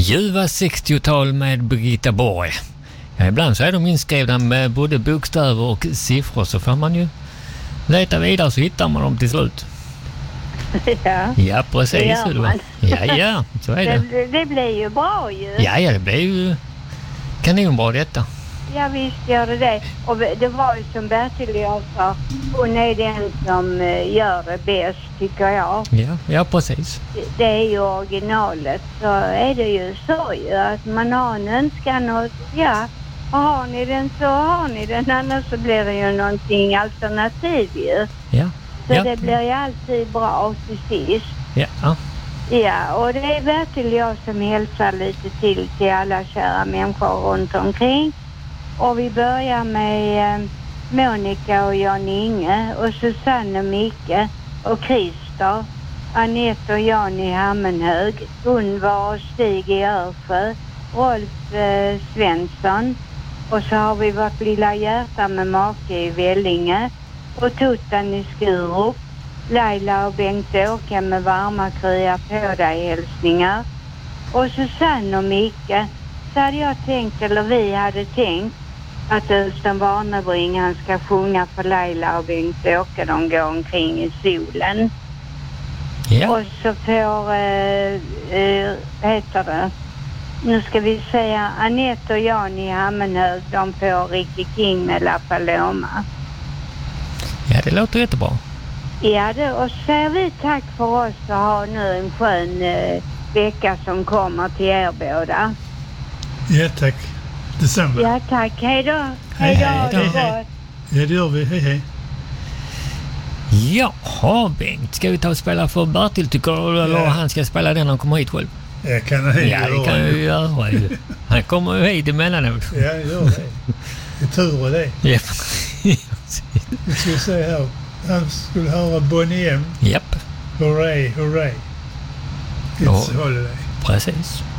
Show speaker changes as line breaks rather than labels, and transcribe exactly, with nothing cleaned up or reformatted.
Ljuva sextiotal med Birgitta Borg. Ja, ibland så är de inskrivna med både bokstäver och siffror, så får man ju leta vidare så hittar man dem till slut.
Ja,
ja precis.
det gör man.
Ja, ja, så är det.
det. Det blir ju bra ju.
Ja, ja, det blir ju kanonbra detta.
Ja, visst gör det det. Och det var ju som Bertil jag sa, hon är den som gör det bäst, tycker jag.
Ja, ja precis.
Det är ju originalet, så är det ju så ju att man har en önskan och ja, har ni den så har ni den, annars så blir det ju någonting alternativ ju.
Ja.
Så
ja.
det blir ju alltid bra till sist.
Ja, ja.
Ja, och det är Bertil jag som hälsar lite till till alla kära människor runt omkring. Och vi börjar med eh, Monica och Jan-Inge och Susanne och Micke och Christer, Anette och Jan i Hammenhög, Gunvar och Stig i Örsjö, Rolf eh, Svensson, och så har vi vårt lilla hjärta med make i Vellinge och Tuttan i Skurup, Laila och Bengt-Åke med varma krya på dig hälsningar. Och Susanne och Micke, så hade jag tänkt, eller vi hade tänkt, att Östen Warnerbring han ska sjunga för Laila och Bengt-Åke, de går omkring i solen.
Ja.
Och så får, eh, eh, heter det, nu ska vi säga Anette och Jan i Hammenhög, de får Ricky King med La Paloma.
Ja, det låter jättebra.
Ja, det, och så säger vi tack för oss och ha nu en skön eh, vecka som kommer till er båda.
Ja, tack. Detsamma.
Ja, tack. Hej då. Hej då. Hej då.
Hej, hej. Ja, det gör vi. Hej, hej.
Jaha, Bengt. Ska vi ta och spela för Bertil, tycker du? Eller
Ja.
han ska spela den när han kommer hit själv?
Jag kan hej
Ja, det kan vi göra. Han kommer ju hit emellanåt.
Ja, gör det. Det är tur det.
Ja.
Vi ska se här. Han skulle höra Bonnie M.
Japp.
Hurray, hurray. It's
Ja.
holiday.
Precis.